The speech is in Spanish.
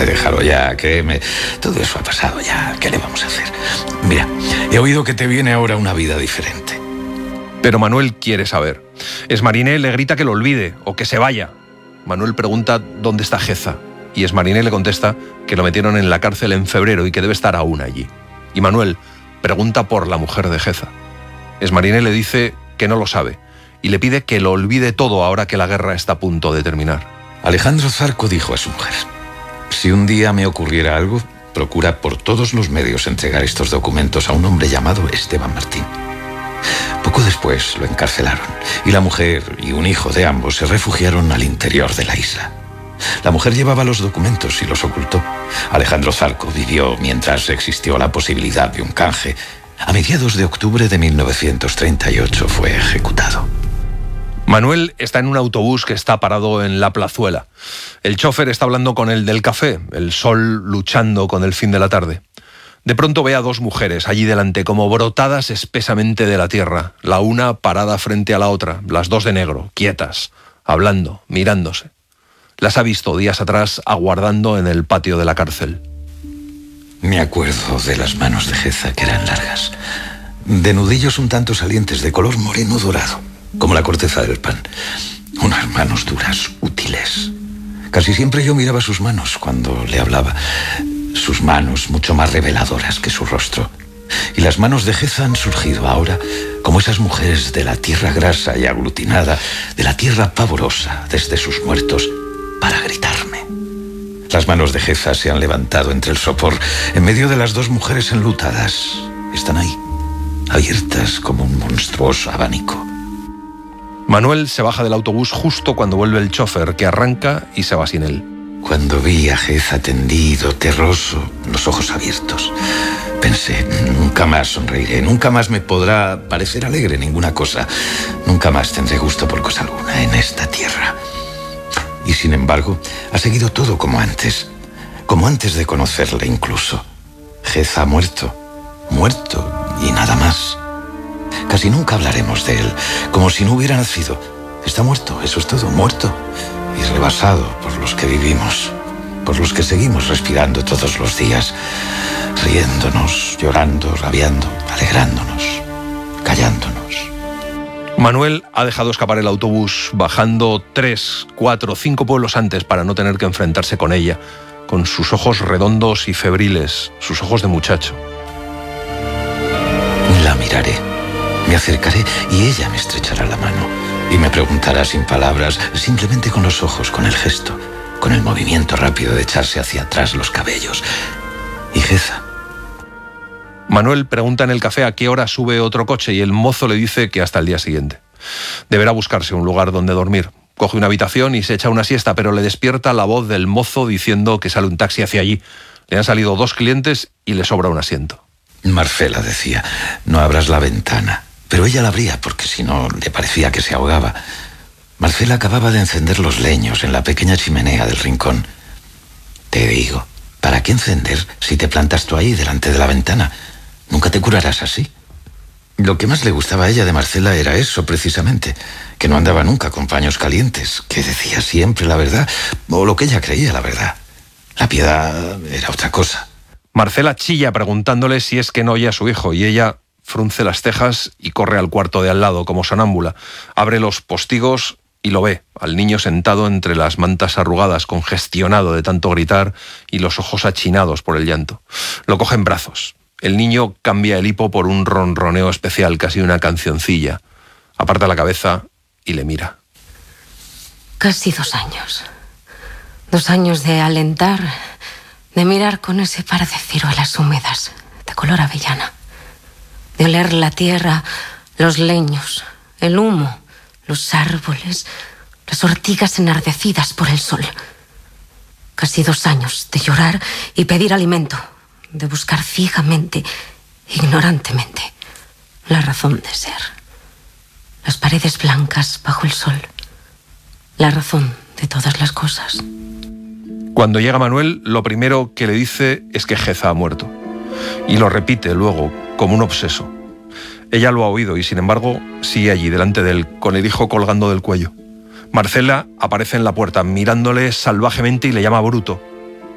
déjalo ya, créeme. Todo eso ha pasado ya. ¿Qué le vamos a hacer? Mira, he oído que te viene ahora una vida diferente. Pero Manuel quiere saber. Esmariné le grita que lo olvide o que se vaya. Manuel pregunta dónde está Geza y Esmariné le contesta que lo metieron en la cárcel en febrero y que debe estar aún allí. Y Manuel pregunta por la mujer de Geza. Esmariné le dice que no lo sabe y le pide que lo olvide todo ahora que la guerra está a punto de terminar. Alejandro Zarco dijo a su mujer: si un día me ocurriera algo, procura por todos los medios entregar estos documentos a un hombre llamado Esteban Martín. Poco después lo encarcelaron y la mujer y un hijo de ambos se refugiaron al interior de la isla. La mujer llevaba los documentos y los ocultó. Alejandro Zarco vivió mientras existió la posibilidad de un canje. A mediados de octubre de 1938 fue ejecutado. Manuel está en un autobús que está parado en la plazuela. El chofer está hablando con el del café, el sol luchando con el fin de la tarde. De pronto ve a dos mujeres allí delante, como brotadas espesamente de la tierra, la una parada frente a la otra, las dos de negro, quietas, hablando, mirándose. Las ha visto días atrás aguardando en el patio de la cárcel. Me acuerdo de las manos de Geza, que eran largas, de nudillos un tanto salientes, de color moreno dorado, como la corteza del pan. Unas manos duras, útiles. Casi siempre yo miraba sus manos cuando le hablaba. Sus manos mucho más reveladoras que su rostro. Y las manos de Geza han surgido ahora como esas mujeres de la tierra grasa y aglutinada, de la tierra pavorosa desde sus muertos, para gritarme. Las manos de Geza se han levantado entre el sopor, en medio de las dos mujeres enlutadas. Están ahí, abiertas como un monstruoso abanico. Manuel se baja del autobús justo cuando vuelve el chofer, que arranca y se va sin él. Cuando vi a Geza tendido, terroso, los ojos abiertos, pensé: nunca más sonreiré, nunca más me podrá parecer alegre ninguna cosa, nunca más tendré gusto por cosa alguna en esta tierra. Y sin embargo, ha seguido todo como antes de conocerle incluso. Geza ha muerto y nada más. Casi nunca hablaremos de él, como si no hubiera nacido. Está muerto, eso es todo, muerto. Y rebasado por los que vivimos, por los que seguimos respirando todos los días, riéndonos, llorando, rabiando, alegrándonos, callándonos. Manuel ha dejado escapar el autobús, bajando 3, 4, 5 pueblos antes para no tener que enfrentarse con ella, con sus ojos redondos y febriles, sus ojos de muchacho. La miraré, me acercaré y ella me estrechará la mano. Y me preguntará sin palabras, simplemente con los ojos, con el gesto, con el movimiento rápido de echarse hacia atrás los cabellos. ¿Y Geza? Manuel pregunta en el café a qué hora sube otro coche y el mozo le dice que hasta el día siguiente. Deberá buscarse un lugar donde dormir. Coge una habitación y se echa una siesta, pero le despierta la voz del mozo diciendo que sale un taxi hacia allí. Le han salido 2 clientes y le sobra un asiento. Marcela decía: no abras la ventana. Pero ella la abría porque si no le parecía que se ahogaba. Marcela acababa de encender los leños en la pequeña chimenea del rincón. Te digo, ¿para qué encender si te plantas tú ahí delante de la ventana? Nunca te curarás así. Lo que más le gustaba a ella de Marcela era eso, precisamente, que no andaba nunca con paños calientes, que decía siempre la verdad, o lo que ella creía la verdad. La piedad era otra cosa. Marcela chilla preguntándole si es que no oye a su hijo y ella frunce las cejas y corre al cuarto de al lado como sonámbula. Abre los postigos y lo ve, al niño sentado entre las mantas arrugadas, congestionado de tanto gritar y los ojos achinados por el llanto. Lo coge en brazos. El niño cambia el hipo por un ronroneo especial, casi una cancioncilla. Aparta la cabeza y le mira. Casi 2 años. 2 años de alentar, de mirar con ese par de ciruelas húmedas, de color avellana. De oler la tierra, los leños, el humo, los árboles, las ortigas enardecidas por el sol. Casi 2 años de llorar y pedir alimento, de buscar ciegamente, ignorantemente, la razón de ser. Las paredes blancas bajo el sol, la razón de todas las cosas. Cuando llega Manuel, lo primero que le dice es que Geza ha muerto. Y lo repite luego, como un obseso. Ella lo ha oído y, sin embargo, sigue allí, delante de él, con el hijo colgando del cuello. Marcela aparece en la puerta, mirándole salvajemente y le llama bruto.